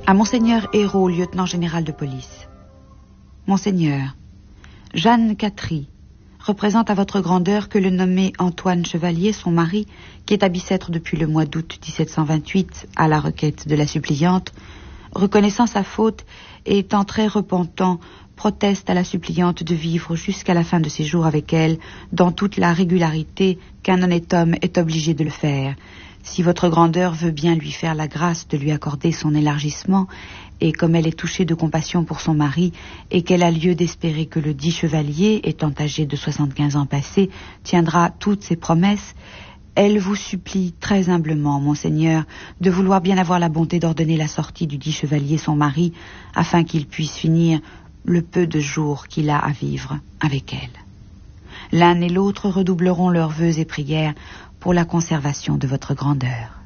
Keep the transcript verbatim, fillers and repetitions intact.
À Monseigneur Hérault, lieutenant général de police. Monseigneur, Jeanne Catry représente à votre grandeur que le nommé Antoine Chevalier, son mari, qui est à Bicêtre depuis le mois d'août dix-sept cent vingt-huit, à la requête de la suppliante, reconnaissant sa faute et étant très repentant, proteste à la suppliante de vivre jusqu'à la fin de ses jours avec elle, dans toute la régularité qu'un honnête homme est obligé de le faire. Si votre grandeur veut bien lui faire la grâce de lui accorder son élargissement, et comme elle est touchée de compassion pour son mari, et qu'elle a lieu d'espérer que le dit chevalier, étant âgé de soixante-quinze ans passés, tiendra toutes ses promesses, elle vous supplie très humblement, monseigneur, de vouloir bien avoir la bonté d'ordonner la sortie du dit chevalier, son mari, afin qu'il puisse finir le peu de jours qu'il a à vivre avec elle. L'un et l'autre redoubleront leurs vœux et prières pour la conservation de votre grandeur.